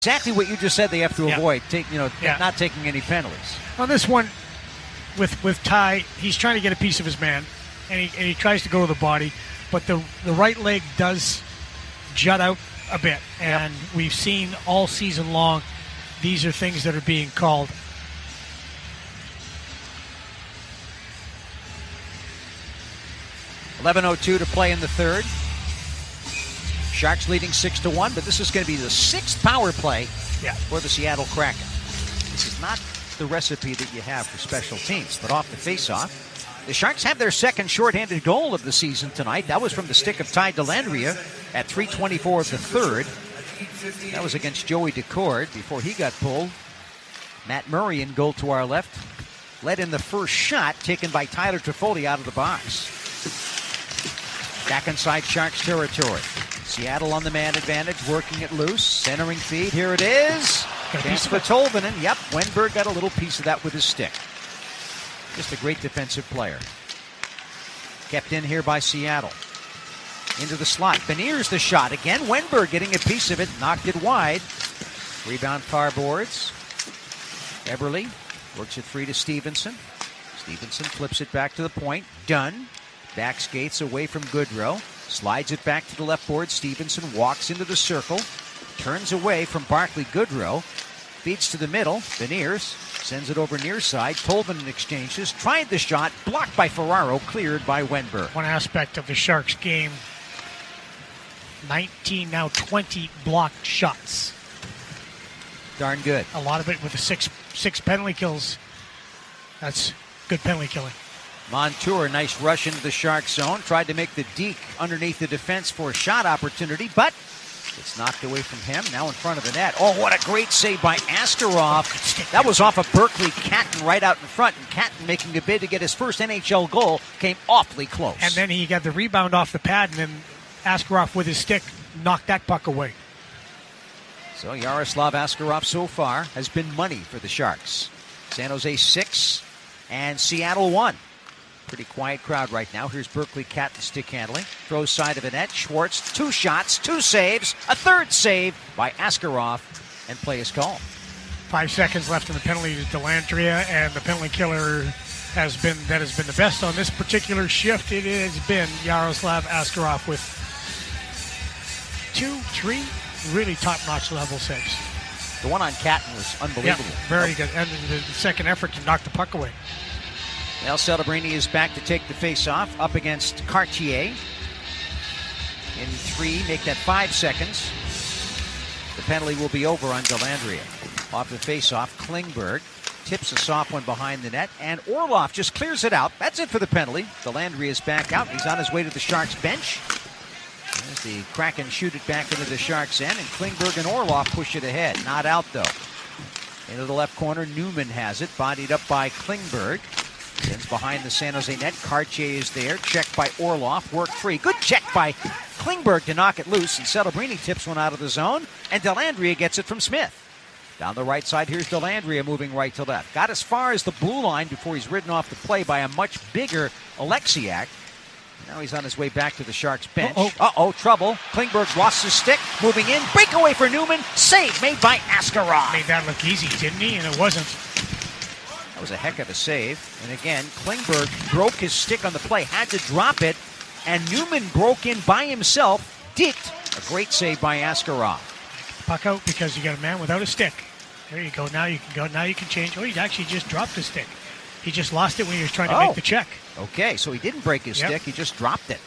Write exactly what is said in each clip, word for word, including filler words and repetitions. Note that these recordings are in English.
Exactly what you just said. They have to Yeah. avoid, take, you know, Yeah. not taking any penalties. On this one, with with Ty, he's trying to get a piece of his man, and he, and he tries to go to the body, but the the right leg does jut out a bit, and yep. we've seen all season long these are things that are being called. eleven oh two to play in the third. Sharks leading six to one, but this is going to be the sixth power play yeah. for the Seattle Kraken. This is not the recipe that you have for special teams, but off the faceoff, the Sharks have their second shorthanded goal of the season tonight. That was from the stick of Ty Dellandrea at three twenty-four of the third. That was against Joey Daccord before he got pulled. Matt Murray in goal to our left led in the first shot taken by Tyler Toffoli out of the box. Back inside Sharks territory. Seattle on the man advantage, working it loose, centering feed. Here it is. Chance for Tolvanen. Yep, Wenberg got a little piece of that with his stick. Just a great defensive player. Kept in here by Seattle. Into the slot. Beniers the shot. Again, Wenberg getting a piece of it. Knocked it wide. Rebound far boards. Eberle works it free to Stevenson. Stevenson flips it back to the point. Dunn. Back skates away from Goodrow. Slides it back to the left board. Stevenson walks into the circle. Turns away from Barclay Goodrow. Feeds to the middle. Beniers sends it over near side. Tolvanen exchanges. Tried the shot. Blocked by Ferraro. Cleared by Wenberg. One aspect of the Sharks game. nineteen, now twenty blocked shots. Darn good. A lot of it with the six six penalty kills. That's good penalty killing. Montour, nice rush into the Sharks zone. Tried to make the deke underneath the defense for a shot opportunity, but it's knocked away from him. Now in front of the net. Oh, what a great save by Askarov. That was off of Berkeley Catton right out in front, and Catton making a bid to get his first N H L goal came awfully close. And then he got the rebound off the pad, and then Askarov with his stick knocked that puck away. So Yaroslav Askarov so far has been money for the Sharks. San Jose six and Seattle one. Pretty quiet crowd right now. Here's Berkeley Catton stick handling. Throws side of the net. Schwartz, two shots, two saves, a third save by Askarov, and play is called. Five seconds left in the penalty to Dellandrea, and the penalty killer has been that has been the best on this particular shift. It has been Yaroslav Askarov with two, three really top-notch level saves. The one on Catton was unbelievable. Yeah, very good. And the, the second effort to knock the puck away. Now Celebrini is back to take the face-off up against Cartier. In three, make that five seconds. The penalty will be over on Dellandrea. Off the face-off, Klingberg tips a soft one behind the net, and Orlov just clears it out. That's it for the penalty. Dellandrea is back out. He's on his way to the Sharks bench. As the Kraken shoot it back into the Sharks' end, and Klingberg and Orlov push it ahead. Not out, though. Into the left corner, Newman has it, bodied up by Klingberg. Sends behind the San Jose net. Cartier is there. Checked by Orlov. Work free. Good check by Klingberg to knock it loose. And Celebrini tips one out of the zone. And Dellandrea gets it from Smith. Down the right side, here's Dellandrea moving right to left. Got as far as the blue line before he's ridden off the play by a much bigger Alexiak. Now he's on his way back to the Sharks bench. Uh-oh, Uh-oh trouble. Klingberg lost his stick. Moving in. Breakaway for Newman. Save made by Askarov. Made that look easy, didn't he? And it wasn't. That was a heck of a save. And again, Klingberg broke his stick on the play, had to drop it, and Newman broke in by himself, dicked. A great save by Askarov. Puck out because you got a man without a stick. There you go. Now you can go. Now you can change. Oh, he actually just dropped his stick. He just lost it when he was trying to oh. make the check. Okay, so he didn't break his yep. stick. He just dropped it.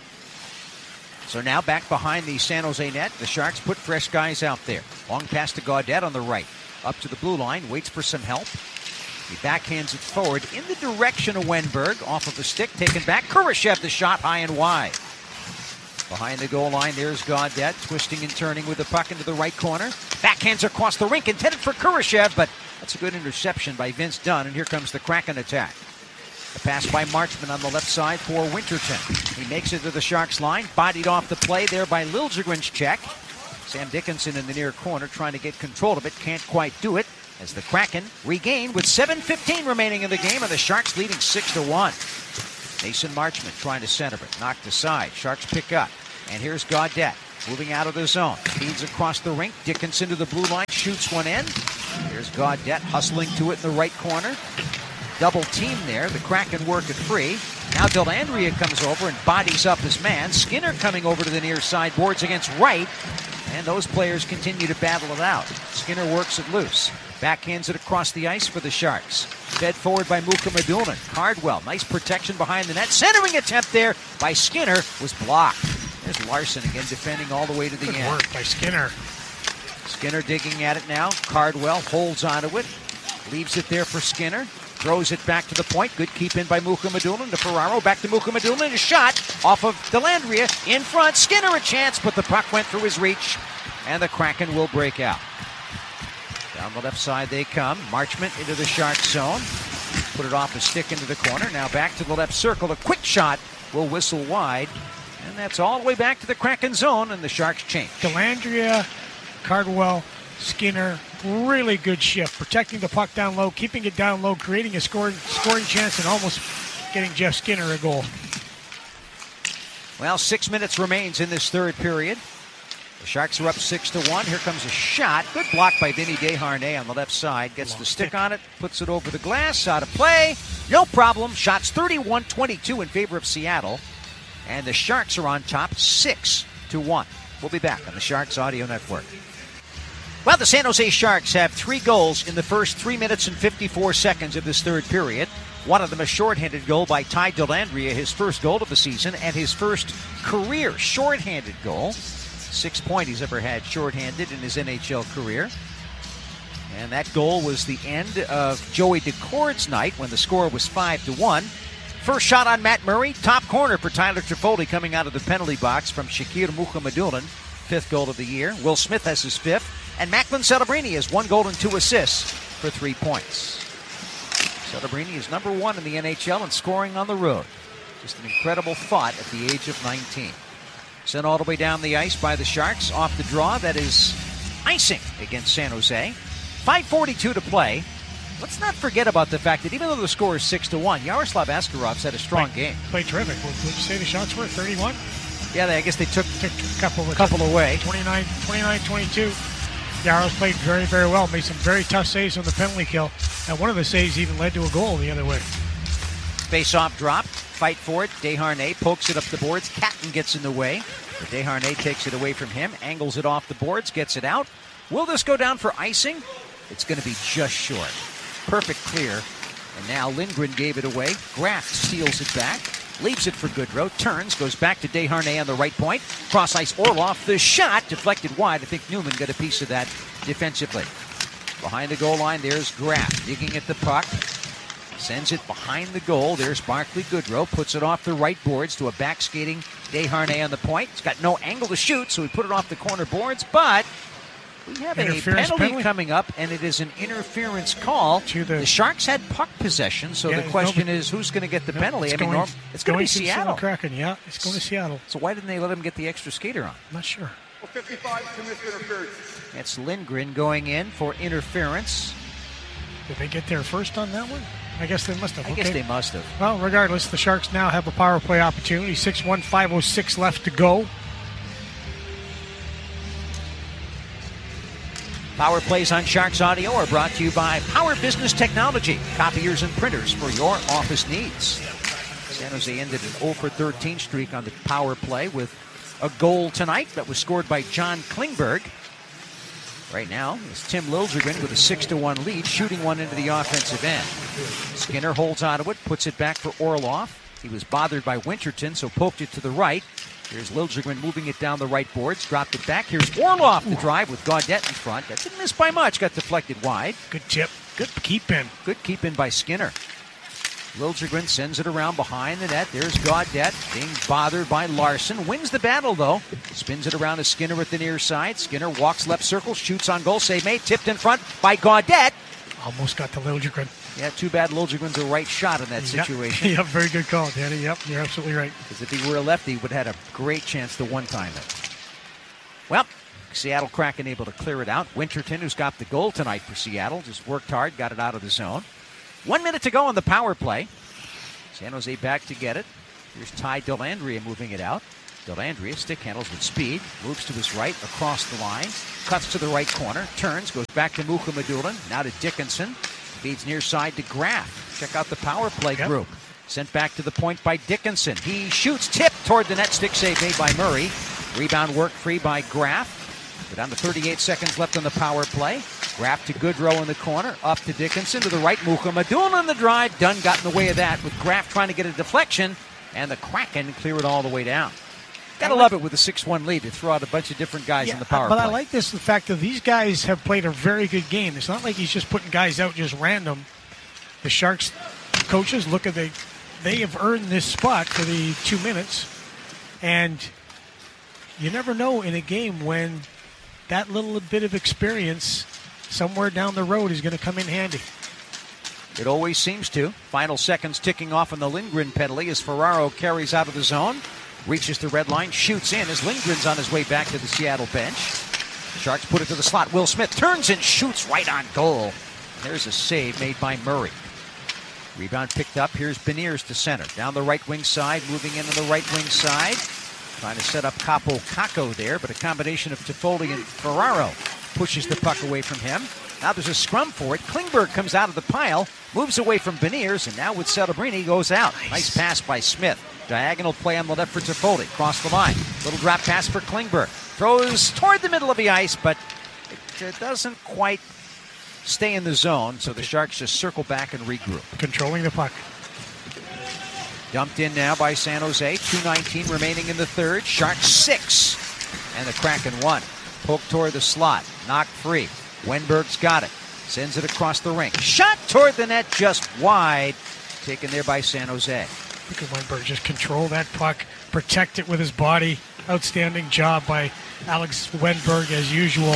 So now back behind the San Jose net, the Sharks put fresh guys out there. Long pass to Gaudette on the right. Up to the blue line, waits for some help. He backhands it forward in the direction of Wenberg. Off of the stick, taken back. Kurashev the shot high and wide. Behind the goal line, there's Gaudette, twisting and turning with the puck into the right corner. Backhands across the rink, intended for Kurashev, but that's a good interception by Vince Dunn, and here comes the Kraken attack. A pass by Marchman on the left side for Winterton. He makes it to the Sharks line, bodied off the play there by Liljegren's check. Sam Dickinson in the near corner trying to get control of it, can't quite do it, as the Kraken regain with seven fifteen remaining in the game, and the Sharks leading six to one. Mason Marchman trying to center it, knocked aside. Sharks pick up, and here's Gaudette. moving out of the zone. Feeds across the rink. Dickinson to the blue line. Shoots one in. There's Gaudette hustling to it in the right corner. Double team there. The Kraken work it free. Now Dellandrea comes over and bodies up his man. Skinner coming over to the near side. Boards against Wright. And those players continue to battle it out. Skinner works it loose. Backhands it across the ice for the Sharks. Fed forward by Muka Madunan. Cardwell, nice protection behind the net. Centering attempt there by Skinner was blocked. There's Larson again defending all the way to the Good end. work by Skinner. Skinner digging at it now. Cardwell holds onto it. Leaves it there for Skinner. Throws it back to the point. Good keep in by Muka Madunan to Ferraro. Back to Muka Madunan. A shot off of Dellandrea in front. Skinner a chance, but the puck went through his reach. And the Kraken will break out. Down the left side they come. Marchment into the Sharks zone. Put it off a stick into the corner. Now back to the left circle. A quick shot will whistle wide. And that's all the way back to the Kraken zone, and the Sharks change. Dellandrea, Cardwell, Skinner, really good shift. Protecting the puck down low, keeping it down low, creating a scoring, scoring chance, and almost getting Jeff Skinner a goal. Well, six minutes remains in this third period. The Sharks are up six to one. Here comes a shot. Good block by Vinny Desharnais on the left side. Gets the stick on it, puts it over the glass, out of play. No problem. Shots thirty-one twenty-two in favor of Seattle. And the Sharks are on top six to one. We'll be back on the Sharks Audio Network. Well, the San Jose Sharks have three goals in the first three minutes and fifty-four seconds of this third period. One of them a shorthanded goal by Ty Dellandrea, his first goal of the season, and his first career shorthanded goal. Sixth point he's ever had shorthanded in his N H L career. And that goal was the end of Joey Decord's night when the score was five to one. First shot on Matt Murray, top corner for Tyler Toffoli coming out of the penalty box from Shakir Mukhamadullin, fifth goal of the year. Will Smith has his fifth, and Macklin Celebrini has one goal and two assists for three points. Celebrini is number one in the N H L in scoring on the road. Just an incredible thought at the age of nineteen. Sent all the way down the ice by the Sharks off the draw. That is icing against San Jose. five forty-two to play. Let's not forget about the fact that even though the score is six to one, Yaroslav Askarov's had a strong Play, game. Played terrific. What did you say the shots were? thirty-one? Yeah, they, I guess they took, Took a couple, a couple away. twenty-nine twenty-two. Yaros played very, very well. Made some very tough saves on the penalty kill. And one of the saves even led to a goal the other way. Face-off drop. Fight for it. Desharnais pokes it up the boards. Catton gets in the way. But Desharnais takes it away from him. Angles it off the boards. Gets it out. Will this go down for icing? It's going to be just short. Perfect clear. And now Lindgren gave it away. Graft steals it back. Leaves it for Goodrow. Turns. Goes back to Desharnais on the right point. Cross ice Orlov. The shot deflected wide. I think Newman got a piece of that defensively. Behind the goal line, there's Graft digging at the puck. Sends it behind the goal. There's Barclay Goodrow. Puts it off the right boards to a back-skating Desharnais on the point. He's got no angle to shoot, so he put it off the corner boards. But we have a penalty, penalty coming up, and it is an interference call. To the, the Sharks had puck possession, so yeah, the question no, is who's going to get the no, penalty? It's I mean, going, Norm, it's going to be Seattle. Kraken, yeah, it's going to Seattle. So why didn't they let him get the extra skater on? I'm not sure. Well, fifty-five commits interference. That's Lindgren going in for interference. Did they get there first on that one? I guess they must have. I okay. guess they must have. Well, regardless, the Sharks now have a power play opportunity. six one, five oh six left to go. Power plays on Sharks Audio are brought to you by Power Business Technology, copiers and printers for your office needs. San Jose ended an oh for thirteen streak on the power play with a goal tonight that was scored by John Klingberg. Right now, it's Tim Liljegren with a six to one lead, shooting one into the offensive end. Skinner holds onto it, puts it back for Orlov. He was bothered by Winterton, so poked it to the right. Here's Liljegren moving it down the right boards, dropped it back. Here's Orlov the drive with Gaudette in front. That didn't miss by much, got deflected wide. Good tip, good keep in. Good keep in by Skinner. Liljegren sends it around behind the net. There's Gaudette being bothered by Larson. Wins the battle, though. Spins it around to Skinner at the near side. Skinner walks left circle, shoots on goal. Save made. Tipped in front by Gaudette. Almost got to Liljegren. Yeah, too bad Liljegren's a right shot in that situation. Yep, very good call, Danny. Yep, you're absolutely right. Because if he were a lefty, he would have had a great chance to one-time it. Well, Seattle Kraken able to clear it out. Winterton, who's got the goal tonight for Seattle, just worked hard, got it out of the zone. One minute to go on the power play. San Jose back to get it. Here's Ty Dellandrea moving it out. Dellandrea stick handles with speed, moves to his right across the line, cuts to the right corner, turns, goes back to Mukhamadullin, now to Dickinson, feeds near side to Graf. Check out the power play yep. group. Sent back to the point by Dickinson. He shoots, tipped toward the net, stick save made by Murray. Rebound work free by Graf. We're down to thirty-eight seconds left on the power play. Graf to Goodrow in the corner, up to Dickinson, to the right, Mukhamadullin on the drive. Dunn got in the way of that with Graf trying to get a deflection, and the Kraken clear it all the way down. Gotta love it with a six one lead to throw out a bunch of different guys yeah, in the power but play. But I like this, the fact that these guys have played a very good game. It's not like he's just putting guys out just random. The Sharks coaches look at the, they have earned this spot for the two minutes, and you never know in a game when that little bit of experience somewhere down the road is going to come in handy. It always seems to. Final seconds ticking off on the Lindgren penalty as Ferraro carries out of the zone. Reaches the red line, shoots in as Lindgren's on his way back to the Seattle bench. Sharks put it to the slot. Will Smith turns and shoots right on goal. There's a save made by Murray. Rebound picked up. Here's Beniers to center. Down the right wing side, moving into the right wing side. Trying to set up Capo Caco there, but a combination of Toffoli and Ferraro pushes the puck away from him. Now there's a scrum for it. Klingberg comes out of the pile, moves away from Beniers, and now with Celebrini goes out. Nice, nice pass by Smith. Diagonal play on the left for Toffoli. Cross the line. Little drop pass for Klingberg. Throws toward the middle of the ice, but it uh, doesn't quite stay in the zone, so the Sharks just circle back and regroup. Controlling the puck. Dumped in now by San Jose. two nineteen remaining in the third. Sharks six. And the Kraken one. Poke toward the slot. Knocked free. Wenberg's got it. Sends it across the rink. Shot toward the net just wide. Taken there by San Jose. Look at Wenberg just control that puck. Protect it with his body. Outstanding job by Alex Wenberg as usual.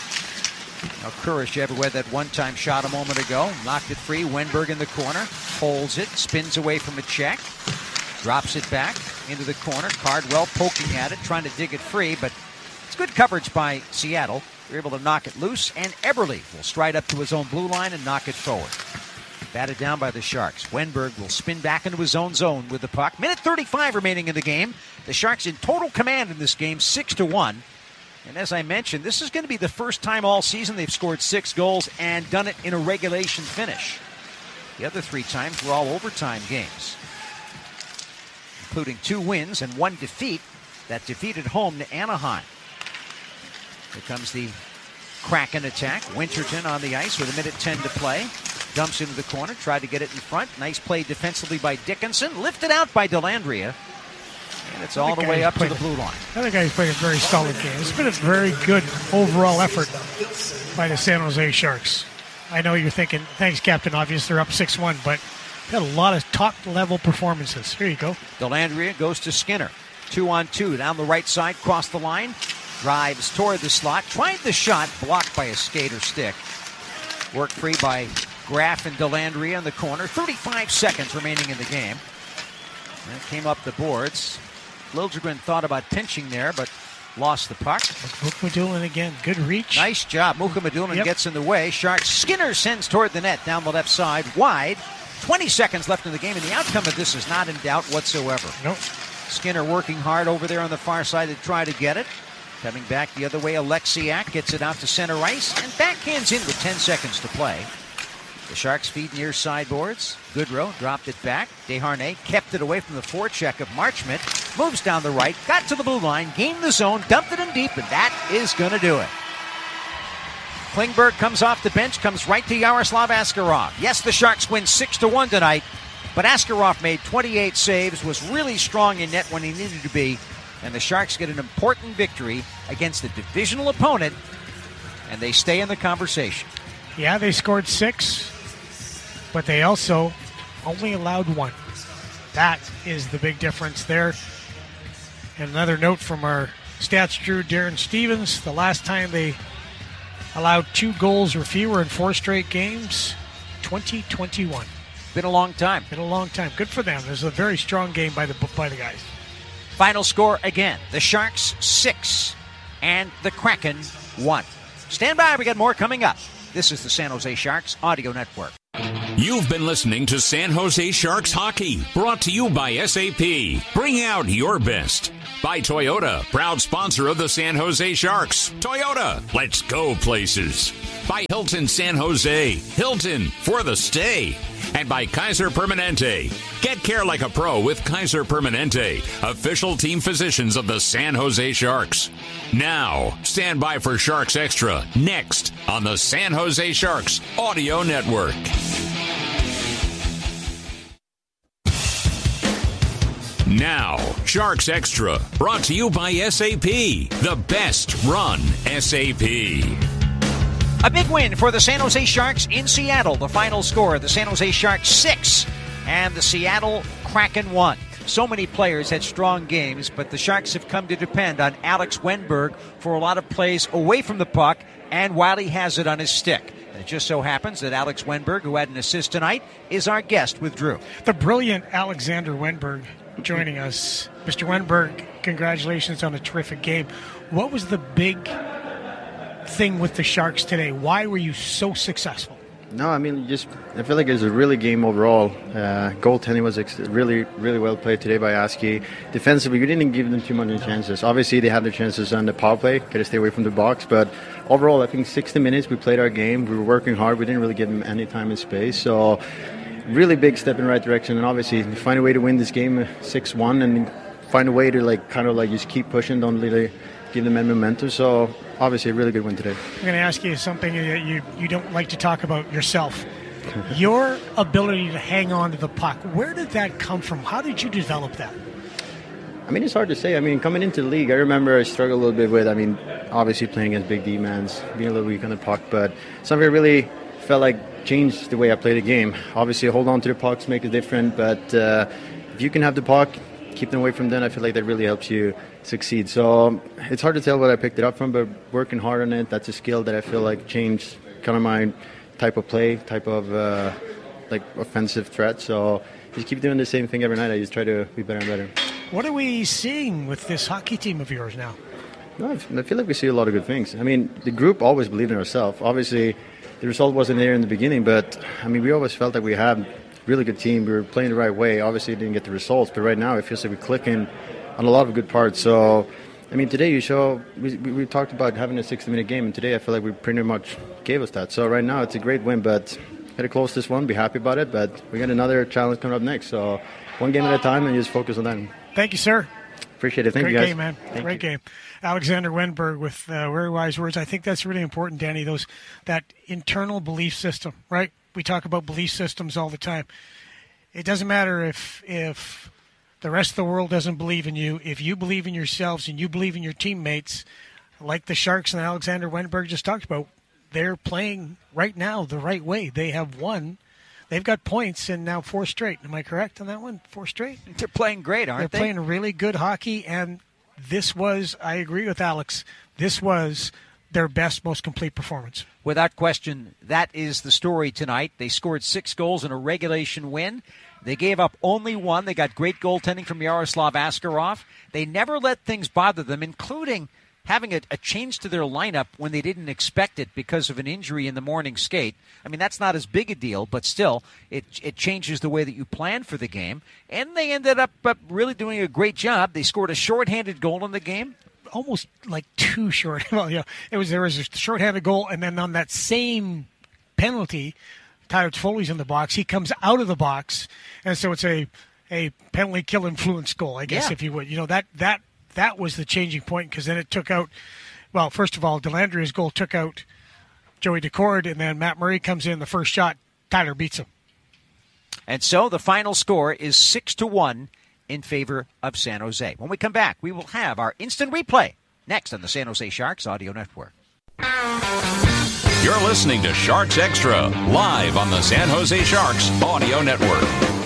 Now Kurashev, who had that one-time shot a moment ago, knocked it free. Wenberg in the corner, holds it, spins away from a check, drops it back into the corner. Cardwell poking at it, trying to dig it free, but it's good coverage by Seattle. They're able to knock it loose, and Eberle will stride up to his own blue line and knock it forward. Batted down by the Sharks. Wenberg will spin back into his own zone with the puck. Minute thirty-five remaining in the game. The Sharks in total command in this game, six to one. And as I mentioned, this is going to be the first time all season they've scored six goals and done it in a regulation finish. The other three times were all overtime games, including two wins and one defeat. That defeat at home to Anaheim. Here comes the Kraken attack. Winterton on the ice with a minute ten to play. Dumps into the corner, tried to get it in front. Nice play defensively by Dickinson. Lifted out by Dellandrea. And it's all the way up to the blue line. The other guy's played a very solid game. It's been a very good overall effort by the San Jose Sharks. I know you're thinking, thanks, Captain Obvious, they're up six one, but got a lot of top-level performances. Here you go. Dellandrea goes to Skinner. Two on two, down the right side, cross the line. Drives toward the slot. Tried the shot, blocked by a skater stick. Worked free by Graf and Dellandrea in the corner. thirty-five seconds remaining in the game. And it came up the boards. Liljegren thought about pinching there, but lost the puck. Mukhamadullin again. Good reach. Nice job. Mukhamadullin yep. gets in the way. Sharks. Skinner sends toward the net down the left side. Wide. twenty seconds left in the game, and the outcome of this is not in doubt whatsoever. Nope. Skinner working hard over there on the far side to try to get it. Coming back the other way, Alexiak gets it out to center ice and backhands in with ten seconds to play. The Sharks feed near sideboards. Goodrow dropped it back. Desharnais kept it away from the forecheck of Marchment. Moves down the right, got to the blue line, gained the zone, dumped it in deep, and that is going to do it. Klingberg comes off the bench, comes right to Yaroslav Askarov. Yes, the Sharks win six to one tonight, but Askarov made twenty-eight saves, was really strong in net when he needed to be, and the Sharks get an important victory against a divisional opponent, and they stay in the conversation. Yeah, they scored six, but they also only allowed one. That is the big difference there. And another note from our stats drew, Darren Stevens, the last time they allowed two goals or fewer in four straight games, twenty twenty-one. Been a long time. Been a long time. Good for them. It was a very strong game by the by the guys. Final score again. The Sharks six and the Kraken one. Stand by. We got more coming up. This is the San Jose Sharks Audio Network. You've been listening to San Jose Sharks Hockey, brought to you by S A P. Bring out your best. By Toyota, proud sponsor of the San Jose Sharks. Toyota, let's go places. By Hilton San Jose, Hilton for the stay. And by Kaiser Permanente. Get care like a pro with Kaiser Permanente, official team physicians of the San Jose Sharks. Now, stand by for Sharks Extra, next on the San Jose Sharks Audio Network. Now, Sharks Extra, brought to you by S A P, the best run S A P. A big win for the San Jose Sharks in Seattle. The final score, the San Jose Sharks six and the Seattle Kraken one. So many players had strong games, but the Sharks have come to depend on Alex Wennberg for a lot of plays away from the puck and while he has it on his stick. And it just so happens that Alex Wennberg, who had an assist tonight, is our guest with Drew. The brilliant Alexander Wennberg joining us. Mister Wennberg, congratulations on a terrific game. What was the big thing with the Sharks today? Why were you so successful? No, I mean, just I feel like it was a really game overall. Uh, goaltending was ex- really, really well played today by Askey. Defensively, we didn't give them too many chances. Obviously, they had their chances on the power play, got to stay away from the box. But overall, I think sixty minutes, we played our game. We were working hard. We didn't really give them any time and space. So, really big step in the right direction. And obviously, find a way to win this game six one and find a way to like kind of like just keep pushing, don't really give them any momentum. So, obviously, a really good win today. I'm going to ask you something that you, you don't like to talk about yourself. Your ability to hang on to the puck, where did that come from? How did you develop that? I mean, it's hard to say. I mean, coming into the league, I remember I struggled a little bit with, I mean, obviously playing against big D-mans, being a little weak on the puck, but something I really felt like changed the way I played the game. Obviously, hold on to the pucks, make it different, but uh, if you can have the puck, keep them away from them, I feel like that really helps you succeed. So it's hard to tell where I picked it up from, but working hard on it, that's a skill that I feel like changed kind of my type of play, type of uh, like offensive threat. So just keep doing the same thing every night. I just try to be better and better. What are we seeing with this hockey team of yours now? No, I feel like we see a lot of good things. I mean, the group always believed in ourselves. Obviously, the result wasn't there in the beginning, but I mean, we always felt like we had a really good team. We were playing the right way. Obviously, didn't get the results, but right now it feels like we're clicking on a lot of good parts. So, I mean, today you show, we, we, we talked about having a sixty-minute game, and today I feel like we pretty much gave us that. So right now it's a great win, but got to close this one, be happy about it, but we got another challenge coming up next. So one game at a time and just focus on that. Thank you, sir. Appreciate it. Thank Great you, guys. game, man. Thank Great you. game. Alexander Wennberg with uh, very wise words. I think that's really important, Danny, those that internal belief system, right? We talk about belief systems all the time. It doesn't matter if if the rest of the world doesn't believe in you. If you believe in yourselves and you believe in your teammates, like the Sharks and Alexander Wennberg just talked about, they're playing right now the right way. They have won. They've got points and now four straight. Am I correct on that one? Four straight? They're playing great, aren't They're they? playing really good hockey, and this was, I agree with Alex, this was their best, most complete performance. Without question, that is the story tonight. They scored six goals in a regulation win. They gave up only one. They got great goaltending from Yaroslav Askarov. They never let things bother them, including having a, a change to their lineup when they didn't expect it because of an injury in the morning skate. I mean, that's not as big a deal, but still, it it changes the way that you plan for the game. And they ended up uh, really doing a great job. They scored a shorthanded goal in the game. Almost like too short. Well, yeah, it was there was a shorthanded goal, and then on that same penalty, Tyler Foley's in the box. He comes out of the box, and so it's a a penalty kill influence goal, I guess, Yeah. if you would. You know, that that that was the changing point, because then it took out. Well, first of all, Delandria's goal took out Joey Decord, and then Matt Murray comes in the first shot. Tyler beats him. And so the final score is six to one in favor of San Jose. When we come back, we will have our instant replay next on the San Jose Sharks Audio Network. You're listening to Sharks Extra, live on the San Jose Sharks Audio Network.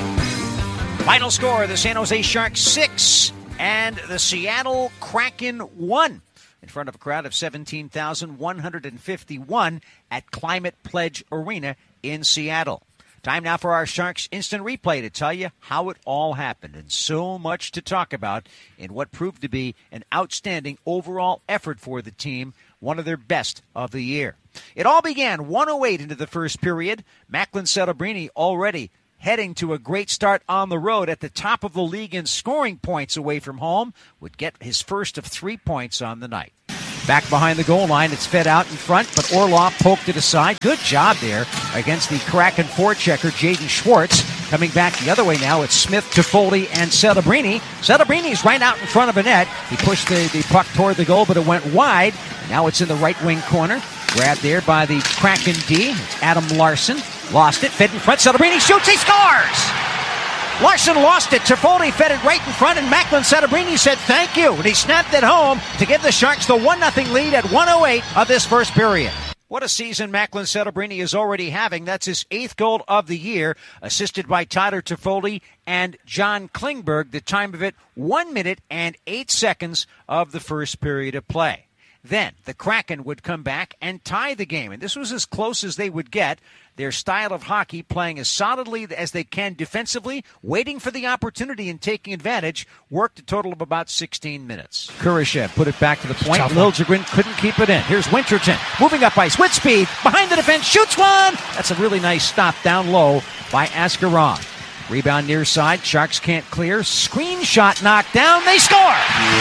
Final score, the San Jose Sharks six and the Seattle Kraken one. In front of a crowd of seventeen thousand one hundred fifty-one at Climate Pledge Arena in Seattle. Time now for our Sharks Instant Replay to tell you how it all happened, and so much to talk about in what proved to be an outstanding overall effort for the team one of their best of the year. It all began one oh eight into the first period. Macklin Celebrini already heading to a great start on the road at the top of the league in scoring points away from home, would get his first of three points on the night. Back behind the goal line, it's fed out in front, but Orlov poked it aside. Good job there against the Kraken forechecker, Jaden Schwartz. Coming back the other way now, it's Smith, Toffoli, and Celebrini. Celebrini's right out in front of a net. He pushed the, the puck toward the goal, but it went wide. Now it's in the right wing corner. Grabbed there by the Kraken D. It's Adam Larson. Lost it, fed in front. Celebrini shoots, he scores! Larson lost it. Toffoli fed it right in front, and Macklin Celebrini said thank you. And he snapped it home to give the Sharks the one nothing lead at one oh eight of this first period. What a season Macklin Celebrini is already having. That's his eighth goal of the year, assisted by Tyler Toffoli and John Klingberg. The time of it, one minute and eight seconds of the first period of play. Then the Kraken would come back and tie the game, and this was as close as they would get. Their style of hockey, playing as solidly as they can defensively, waiting for the opportunity and taking advantage, worked a total of about sixteen minutes. Kurashev put it back to the point. Liljegren couldn't keep it in. Here's Winterton moving up ice with speed. Behind the defense, shoots one! That's a really nice stop down low by Askarov. Rebound near side. Sharks can't clear. Screen shot knocked down. They score!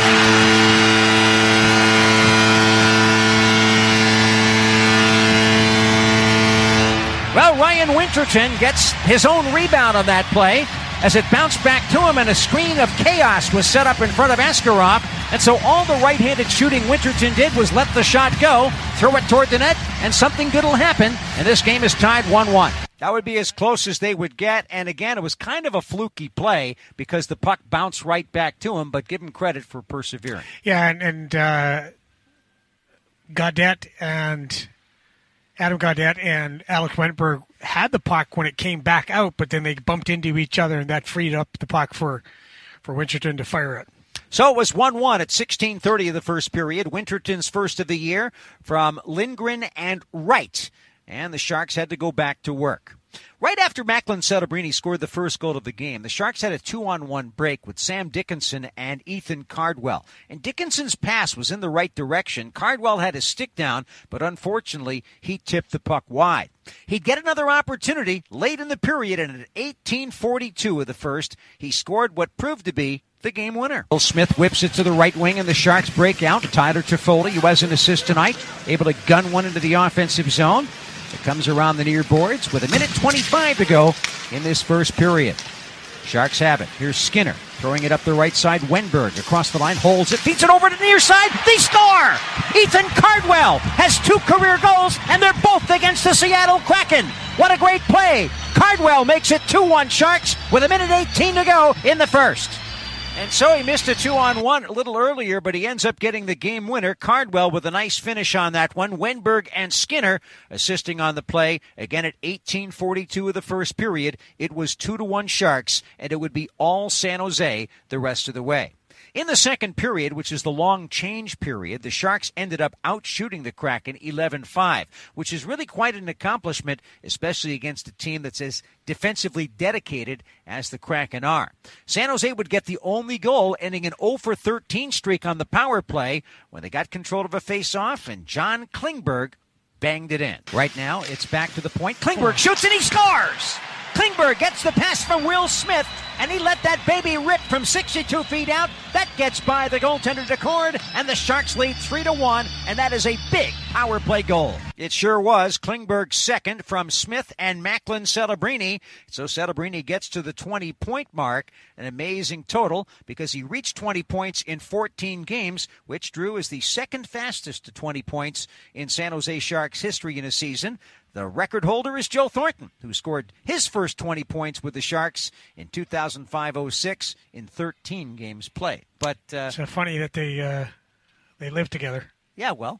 Well, Ryan Winterton gets his own rebound on that play as it bounced back to him, and a screen of chaos was set up in front of Askarov. And so all the right-handed shooting Winterton did was let the shot go, throw it toward the net, and something good will happen. And this game is tied one one. That would be as close as they would get. And again, it was kind of a fluky play because the puck bounced right back to him, but give him credit for persevering. Yeah, and, and uh, Gaudette and... Adam Gaudette and Alex Wentberg had the puck when it came back out, but then they bumped into each other, and that freed up the puck for, for Winterton to fire it. So it was one one at sixteen thirty of the first period. Winterton's first of the year from Lindgren and Wright. And the Sharks had to go back to work. Right after Macklin Celebrini scored the first goal of the game, the Sharks had a two-on-one break with Sam Dickinson and Ethan Cardwell. And Dickinson's pass was in the right direction. Cardwell had his stick down, but unfortunately, he tipped the puck wide. He'd get another opportunity late in the period, and at eighteen forty-two of the first, he scored what proved to be the game winner. Will Smith whips it to the right wing, and the Sharks break out. Tyler Toffoli, who has an assist tonight, able to gun one into the offensive zone. It comes around the near boards with a minute twenty-five to go in this first period. Sharks have it. Here's Skinner throwing it up the right side. Wennberg across the line, holds it, feeds it over to the near side. They score! Ethan Cardwell has two career goals, and they're both against the Seattle Kraken. What a great play. Cardwell makes it two one Sharks with a minute eighteen to go in the first. And so he missed a two-on-one a little earlier, but he ends up getting the game winner. Cardwell with a nice finish on that one. Wennberg and Skinner assisting on the play. Again, at eighteen forty-two of the first period, it was two to one Sharks, and it would be all San Jose the rest of the way. In the second period, which is the long change period, the Sharks ended up outshooting the Kraken eleven five, which is really quite an accomplishment, especially against a team that's as defensively dedicated as the Kraken are. San Jose would get the only goal, ending an oh for thirteen streak on the power play when they got control of a face-off, and John Klingberg banged it in. Right now, it's back to the point. Klingberg shoots and he scores! Klingberg gets the pass from Will Smith, and he let that baby rip from sixty-two feet out. That gets by the goaltender Decord, and the Sharks lead three to one, and that is a big power play goal. It sure was. Klingberg's second from Smith and Macklin Celebrini. So Celebrini gets to the twenty-point mark, an amazing total, because he reached twenty points in fourteen games, which Drew is the second fastest to twenty points in San Jose Sharks history in a season. The record holder is Joe Thornton, who scored his first twenty points with the Sharks in two thousand five oh six in thirteen games played. But uh, it's so funny that they uh, they live together. Yeah, well,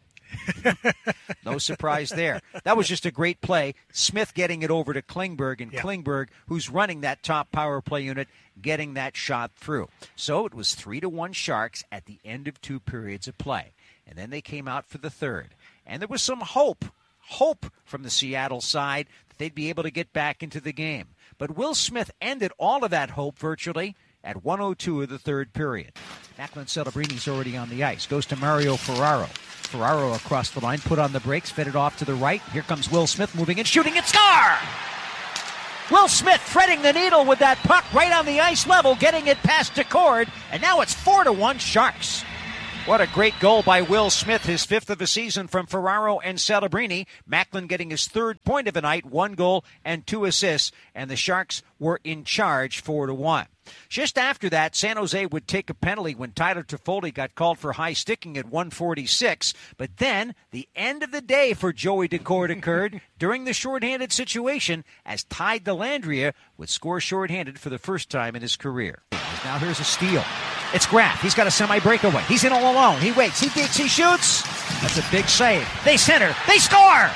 no surprise there. That was just a great play. Smith getting it over to Klingberg, and yeah. Klingberg, who's running that top power play unit, getting that shot through. So it was three to one Sharks at the end of two periods of play. And then they came out for the third. And there was some hope. Hope from the Seattle side that they'd be able to get back into the game. But Will Smith ended all of that hope virtually at one oh two of the third period. Macklin Celebrini already on the ice. Goes to Mario Ferraro. Ferraro across the line, put on the brakes, fed it off to the right. Here comes Will Smith moving and shooting and score! Will Smith threading the needle with that puck right on the ice level, getting it past Decord, and now it's four to one Sharks. What a great goal by Will Smith, his fifth of the season from Ferraro and Celebrini. Macklin getting his third point of the night, one goal and two assists, and the Sharks were in charge four to one. Just after that, San Jose would take a penalty when Tyler Toffoli got called for high sticking at one forty-six. But then the end of the day for Joey Decord occurred during the shorthanded situation as Ty Dellandrea would score shorthanded for the first time in his career. Now here's a steal. It's Graf. He's got a semi-breakaway. He's in all alone. He waits. He digs. He shoots. That's a big save. They center. They score!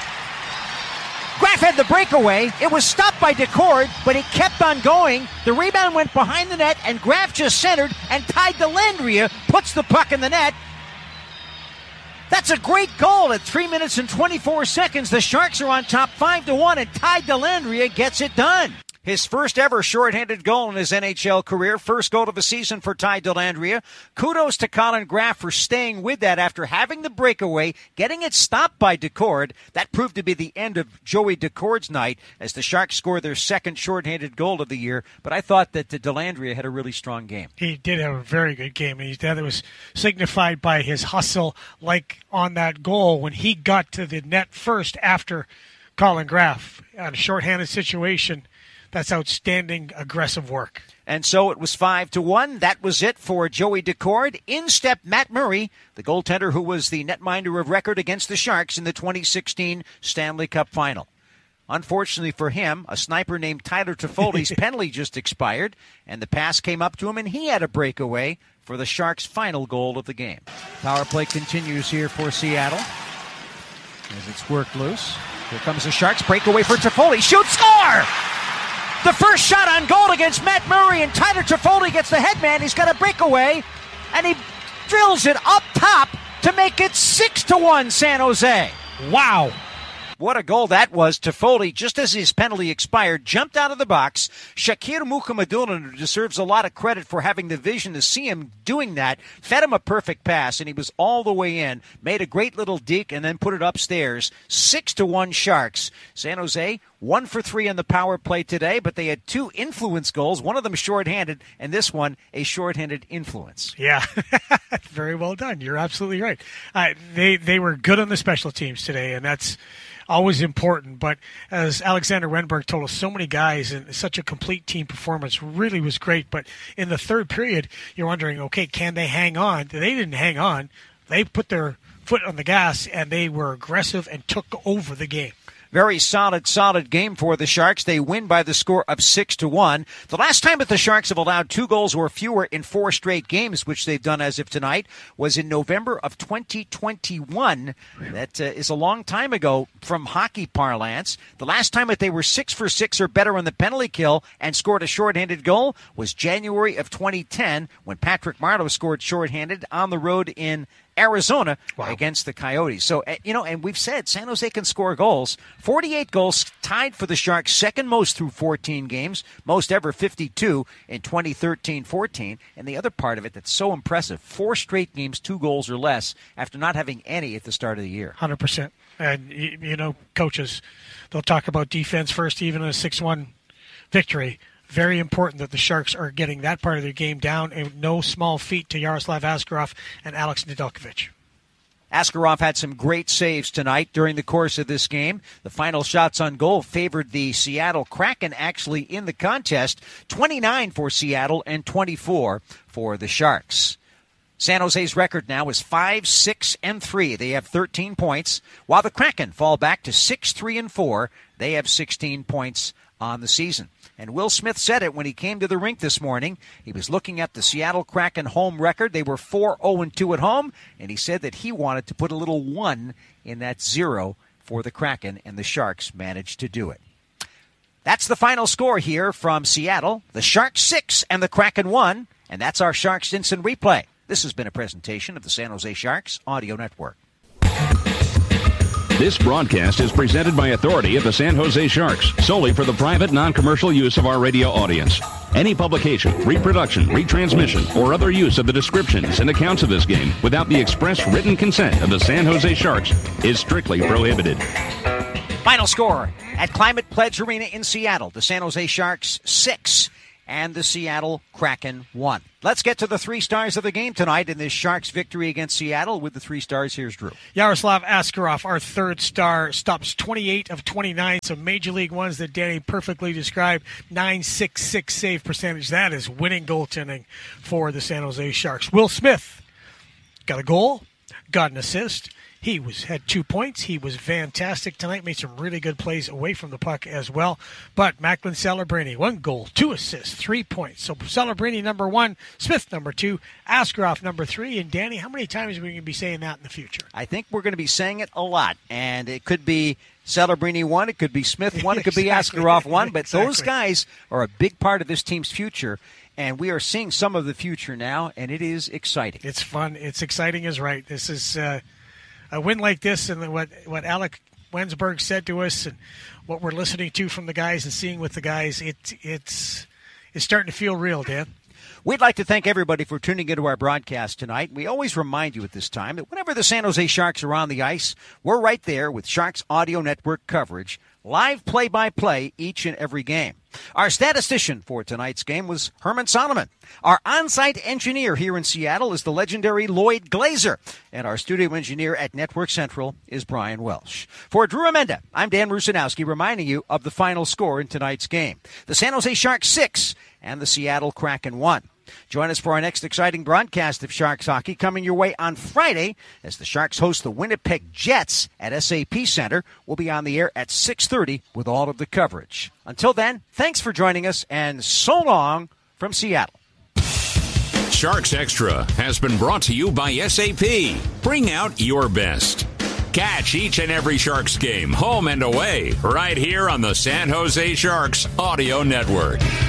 Graf had the breakaway. It was stopped by Decord, but he kept on going. The rebound went behind the net, and Graf just centered, and Ty Dellandrea puts the puck in the net. That's a great goal at three minutes and twenty-four seconds. The Sharks are on top five to one, and Ty Dellandrea gets it done. His first ever shorthanded goal in his N H L career. First goal of the season for Ty Dellandrea. Kudos to Colin Graf for staying with that after having the breakaway, getting it stopped by Decord. That proved to be the end of Joey Decord's night as the Sharks scored their second shorthanded goal of the year. But I thought that Dellandrea had a really strong game. He did have a very good game, and that was signified by his hustle, like on that goal when he got to the net first after Colin Graf. On a shorthanded situation, that's outstanding, aggressive work. And so it was five to one. That was it for Joey Decord. In stepped Matt Murray, the goaltender who was the netminder of record against the Sharks in the twenty sixteen Stanley Cup Final. Unfortunately for him, a sniper named Tyler Toffoli's penalty just expired, and the pass came up to him, and he had a breakaway for the Sharks' final goal of the game. Power play continues here for Seattle as it's worked loose. Here comes the Sharks. Breakaway for Toffoli. Shoot, score! The first shot on goal against Matt Murray, and Tyler Toffoli gets the headman. He's got a breakaway, and he drills it up top to make it six to one San Jose. Wow. What a goal that was. Toffoli, just as his penalty expired, jumped out of the box. Shakir Mukhamadullin, who deserves a lot of credit for having the vision to see him doing that, fed him a perfect pass, and he was all the way in, made a great little deke, and then put it upstairs. Six to one Sharks. San Jose, one for three on the power play today, but they had two influence goals, one of them shorthanded, and this one a shorthanded influence. Yeah, very well done. You're absolutely right. Uh, they, they were good on the special teams today, and that's always important, but as Alexander Wenberg told us, so many guys and such a complete team performance really was great. But in the third period, you're wondering, okay, can they hang on? They didn't hang on. They put their foot on the gas, and they were aggressive and took over the game. Very solid, solid game for the Sharks. They win by the score of six to one. The last time that the Sharks have allowed two goals or fewer in four straight games, which they've done as of tonight, was in November of twenty twenty-one. That uh, is a long time ago from hockey parlance. The last time that they were six for six or better on the penalty kill and scored a shorthanded goal was January of twenty ten when Patrick Marleau scored shorthanded on the road in Arizona wow. against the Coyotes. So, you know, and we've said San Jose can score goals. forty-eight goals, tied for the Sharks, second most through fourteen games, most ever fifty-two in twenty thirteen fourteen. And the other part of it that's so impressive, four straight games, two goals or less, after not having any at the start of the year. one hundred percent. And, you know, coaches, they'll talk about defense first, even in a six one victory. Very important that the Sharks are getting that part of their game down, and no small feat to Yaroslav Askarov and Alex Nedeljkovic. Askarov had some great saves tonight during the course of this game. The final shots on goal favored the Seattle Kraken actually in the contest, twenty-nine for Seattle and twenty-four for the Sharks. San Jose's record now is five, six, and three. They have thirteen points, while the Kraken fall back to six, three, and four. They have sixteen points on the season. And Will Smith said it when he came to the rink this morning. He was looking at the Seattle Kraken home record. They were four oh two at home, and he said that he wanted to put a little one in that zero for the Kraken, and the Sharks managed to do it. That's the final score here from Seattle. The Sharks six and the Kraken one, and that's our Sharks Instant Replay. This has been a presentation of the San Jose Sharks Audio Network. This broadcast is presented by authority of the San Jose Sharks, solely for the private, non-commercial use of our radio audience. Any publication, reproduction, retransmission, or other use of the descriptions and accounts of this game without the express written consent of the San Jose Sharks is strictly prohibited. Final score at Climate Pledge Arena in Seattle. The San Jose Sharks six and the Seattle Kraken one. Let's get to the three stars of the game tonight in this Sharks victory against Seattle. With the three stars, here's Drew. Yaroslav Askarov, our third star, stops twenty-eight of twenty-nine, some Major League ones that Danny perfectly described. nine sixty-six save percentage. That is winning goaltending for the San Jose Sharks. Will Smith got a goal, got an assist. He was had two points. He was fantastic tonight. Made some really good plays away from the puck as well. But Macklin Celebrini, one goal, two assists, three points. So Celebrini number one, Smith number two, Askarov number three. And Danny, how many times are we going to be saying that in the future? I think we're going to be saying it a lot. And it could be Celebrini one, it could be Smith one, it could exactly. be Askarov one. But exactly. Those guys are a big part of this team's future. And we are seeing some of the future now, and it is exciting. It's fun. It's exciting is right. This is... Uh, A win like this, and what what Alec Wensberg said to us, and what we're listening to from the guys and seeing with the guys, it it's it's starting to feel real, Dan. We'd like to thank everybody for tuning into our broadcast tonight. We always remind you at this time that whenever the San Jose Sharks are on the ice, we're right there with Sharks Audio Network coverage, live play-by-play each and every game. Our statistician for tonight's game was Herman Solomon. Our on-site engineer here in Seattle is the legendary Lloyd Glazer. And our studio engineer at Network Central is Brian Welsh. For Drew Amenda, I'm Dan Rusanowski reminding you of the final score in tonight's game. The San Jose Sharks six and the Seattle Kraken one. Join us for our next exciting broadcast of Sharks hockey coming your way on Friday as the Sharks host the Winnipeg Jets at S A P Center. We'll be on the air at six thirty with all of the coverage. Until then, thanks for joining us, and so long from Seattle. Sharks Extra has been brought to you by S A P. Bring out your best. Catch each and every Sharks game, home and away, right here on the San Jose Sharks Audio Network.